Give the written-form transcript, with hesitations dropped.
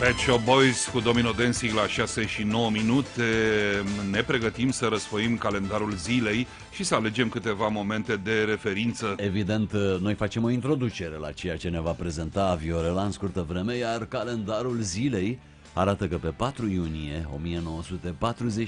Pet Shop Boys cu Domino Dancing la 6 și 9 minute. Ne pregătim să răsfoim calendarul zilei și să alegem câteva momente de referință. Evident, noi facem o introducere la ceea ce ne va prezenta Viorela în scurtă vreme, iar calendarul zilei arată că pe 4 iunie 1940